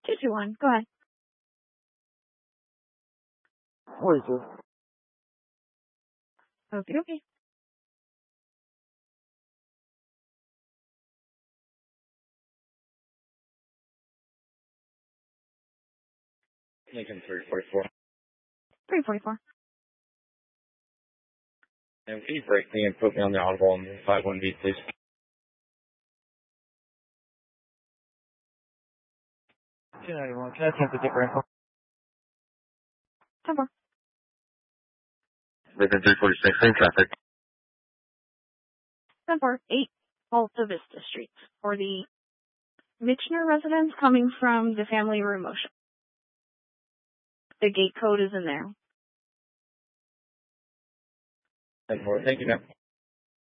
221. Go ahead. 42. Okay. Lincoln 344. 344. And can you break me and put me on the audible on 51B, please? 291. Can I attempt a different info? 10-4. Lincoln 346, same traffic. 10-4. 8 Alta Vista Street for the Michener residence coming from the family room motion. The gate code is in there. Thank you, ma'am.